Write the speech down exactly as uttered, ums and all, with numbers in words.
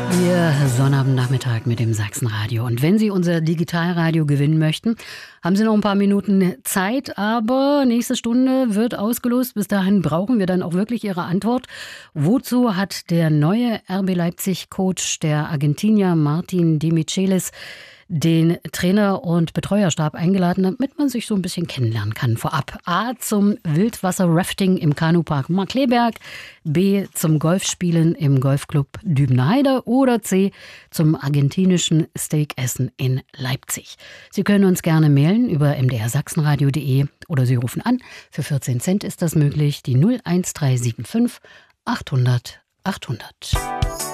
Ihr Sonnabendnachmittag mit dem Sachsenradio. Und wenn Sie unser Digitalradio gewinnen möchten, haben Sie noch ein paar Minuten Zeit. Aber nächste Stunde wird ausgelost. Bis dahin brauchen wir dann auch wirklich Ihre Antwort. Wozu hat der neue R B Leipzig-Coach, der Argentinier Martin de Michelis, den Trainer- und Betreuerstab eingeladen, damit man sich so ein bisschen kennenlernen kann vorab? A, zum Wildwasser-Rafting im Kanupark Markkleeberg, B, zum Golfspielen im Golfclub Dübener-Heide oder C, zum argentinischen Steakessen in Leipzig. Sie können uns gerne mailen über m d r sachsenradio punkt d e oder Sie rufen an. Für vierzehn Cent ist das möglich, die null eins drei sieben fünf achthundert achthundert.